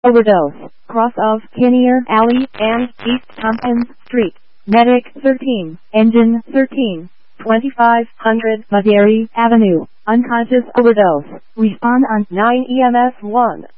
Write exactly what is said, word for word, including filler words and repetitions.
overdose, cross of Kinnear Alley and East Tompkins Street. Medic thirteen, Engine thirteen, twenty-five hundred Maderi Avenue, unconscious overdose. Respond on nine E M S one.